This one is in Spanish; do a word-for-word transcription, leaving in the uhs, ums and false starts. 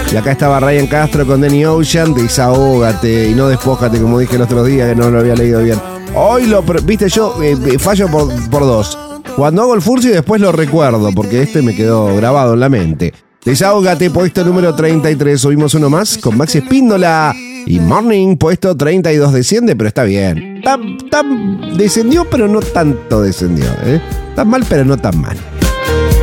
Y acá estaba Ryan Castro con Danny Ocean, desahógate y no despójate, como dije el otro día, que no lo había leído bien. Hoy lo, viste, yo eh, fallo por, por dos. Cuando hago el furcio y después lo recuerdo, porque este me quedó grabado en la mente. Desahógate, puesto número treinta y tres. Subimos uno más con Maxi Espíndola. Y Morning, puesto treinta y dos. Desciende, pero está bien. Tan, tan, descendió, pero no tanto descendió. ¿eh? Tan mal, pero no tan mal.